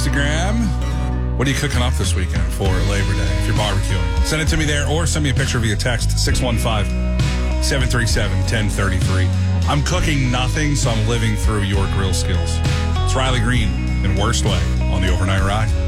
Instagram. What are you cooking up this weekend for Labor Day if you're barbecuing? Send it to me there or send me a picture via text, 615-737-1033. I'm cooking nothing, so I'm living through your grill skills. It's Riley Green in Worst Way on the Overnight Ride.